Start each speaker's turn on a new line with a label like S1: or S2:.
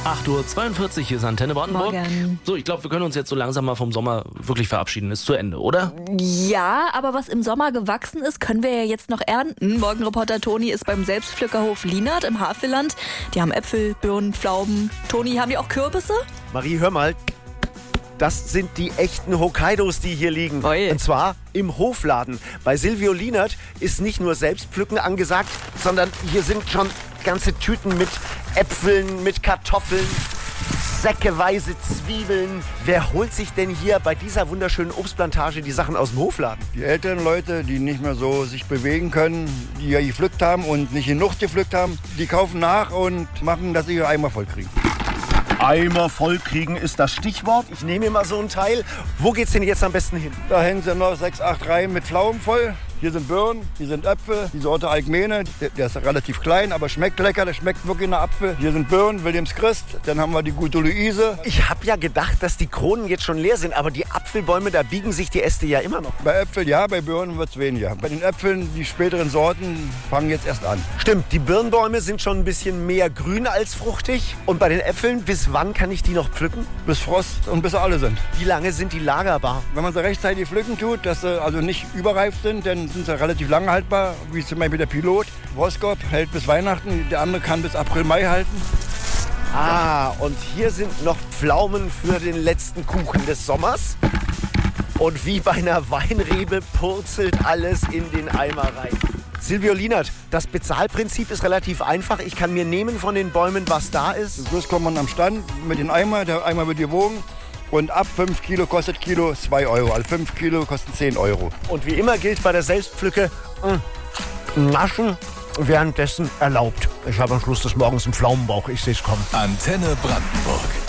S1: 8:42 Uhr, hier ist Antenne Brandenburg.
S2: Morgen.
S1: So, ich glaube, wir können uns jetzt so langsam mal vom Sommer wirklich verabschieden. Ist zu Ende, oder?
S2: Ja, aber was im Sommer gewachsen ist, können wir ja jetzt noch ernten. Morgenreporter Toni ist beim Selbstpflückerhof Lienert im Havelland. Die haben Äpfel, Birnen, Pflaumen. Toni, haben die auch Kürbisse?
S3: Marie, hör mal. Das sind die echten Hokkaidos, die hier liegen.
S2: Oi.
S3: Und zwar im Hofladen. Bei Silvio Lienert ist nicht nur Selbstpflücken angesagt, sondern hier sind schon ganze Tüten mit Äpfeln, mit Kartoffeln, säckeweise Zwiebeln. Wer holt sich denn hier bei dieser wunderschönen Obstplantage die Sachen aus dem Hofladen?
S4: Die älteren Leute, die nicht mehr so sich bewegen können, die ja gepflückt haben und nicht genug gepflückt haben, die kaufen nach und machen, dass sie ihre Eimer voll kriegen.
S3: Eimer voll kriegen ist das Stichwort. Ich nehme mal so ein Teil. Wo geht's denn jetzt am besten hin?
S4: Da hängen sie noch 6, 8 Reihen mit Pflaumen voll. Hier sind Birnen, hier sind Äpfel, die Sorte Alkmene, der ist relativ klein, aber schmeckt lecker, der schmeckt wirklich nach Apfel. Hier sind Birnen, Williams Christ, dann haben wir die gute Luise.
S3: Ich habe ja gedacht, dass die Kronen jetzt schon leer sind, aber die Apfelbäume, da biegen sich die Äste ja immer noch.
S4: Bei Äpfeln ja, bei Birnen wird es weniger. Bei den Äpfeln, die späteren Sorten, fangen jetzt erst an.
S3: Stimmt, die Birnbäume sind schon ein bisschen mehr grün als fruchtig. Und bei den Äpfeln, bis wann kann ich die noch pflücken?
S4: Bis Frost und bis sie alle sind.
S3: Wie lange sind die lagerbar?
S4: Wenn man sie rechtzeitig pflücken tut, dass sie also nicht überreif sind, dann sind sie relativ lange haltbar, wie zum Beispiel der Pilot. Roskop hält bis Weihnachten, der andere kann bis April, Mai halten.
S3: Ah, und hier sind noch Pflaumen für den letzten Kuchen des Sommers. Und wie bei einer Weinrebe purzelt alles in den Eimer rein. Silvio Lienert, das Bezahlprinzip ist relativ einfach. Ich kann mir nehmen von den Bäumen, was da ist.
S4: Schluss kommt man am Stand mit dem Eimer, der Eimer wird gewogen. Und ab 5 Kilo kostet Kilo 2 Euro. Also 5 Kilo kosten 10 Euro.
S3: Und wie immer gilt bei der Selbstpflücke, Naschen währenddessen erlaubt. Ich habe am Schluss des Morgens einen Pflaumenbauch. Ich sehe es kommen.
S5: Antenne Brandenburg.